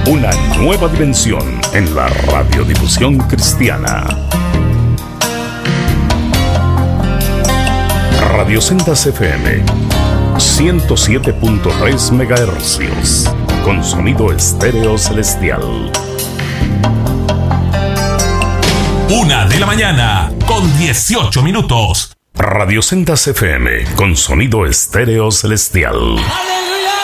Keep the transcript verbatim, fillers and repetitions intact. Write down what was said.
Una nueva dimensión en la radiodifusión cristiana. Radio Sendas F M ciento siete punto tres megahercios, con sonido estéreo celestial. Una de la mañana, con dieciocho minutos. Radio Sendas F M, con sonido estéreo celestial. ¡Aleluya!